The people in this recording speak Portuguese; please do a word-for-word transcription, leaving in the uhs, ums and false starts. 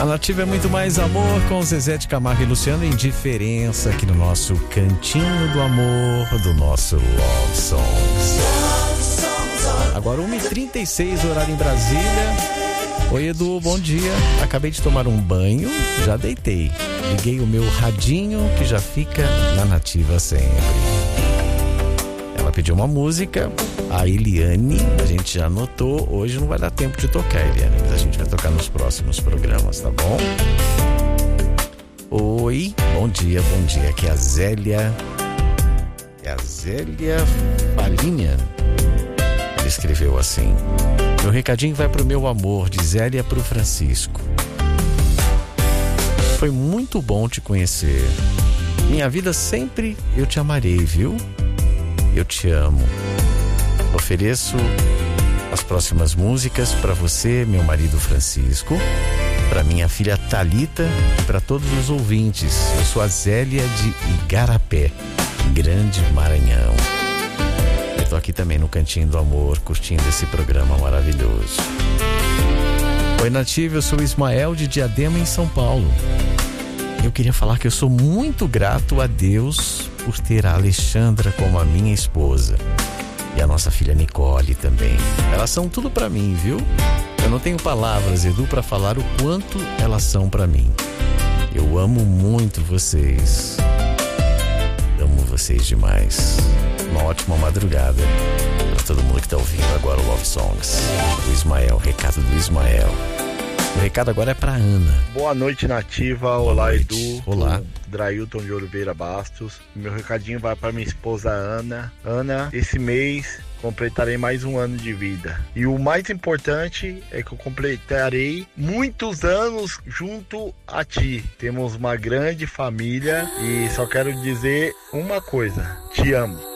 A Nativa é muito mais amor com Zezé de Camargo e Luciano, Indiferença, aqui no nosso Cantinho do Amor, do nosso Love Songs. Agora uma e trinta e seis, horário em Brasília. Oi, Edu, bom dia. Acabei de tomar um banho, já deitei. Liguei o meu radinho que já fica na Nativa sempre. Ela pediu uma música, a Eliane, a gente já anotou. Hoje não vai dar tempo de tocar, Eliane, mas a gente vai tocar nos próximos programas, tá bom? Oi, bom dia, bom dia. Aqui é a Zélia. É a Zélia Falinha. Ele escreveu assim: meu recadinho vai pro meu amor, de Zélia pro Francisco. Foi muito bom te conhecer. Minha vida sempre eu te amarei, viu? Eu te amo. Ofereço as próximas músicas para você, meu marido Francisco, para minha filha Thalita e para todos os ouvintes. Eu sou a Zélia de Igarapé, Grande Maranhão. Eu tô aqui também no Cantinho do Amor, curtindo esse programa maravilhoso. Oi, Nativa, eu sou o Ismael de Diadema, em São Paulo. Eu queria falar que eu sou muito grato a Deus por ter a Alexandra como a minha esposa. E a nossa filha Nicole também. Elas são tudo pra mim, viu? Eu não tenho palavras, Edu, pra falar o quanto elas são pra mim. Eu amo muito vocês. Amo vocês demais. Uma ótima madrugada pra todo mundo que tá ouvindo agora o Love Songs. Do Ismael, recado do Ismael. O recado agora é pra Ana. Boa noite, Nativa. Boa Olá, noite. Edu. Olá. Drailton de Oliveira Bastos. Meu recadinho vai para minha esposa Ana. Ana, esse mês completarei mais um ano de vida. E o mais importante é que eu completarei muitos anos junto a ti. Temos uma grande família e só quero dizer uma coisa: te amo.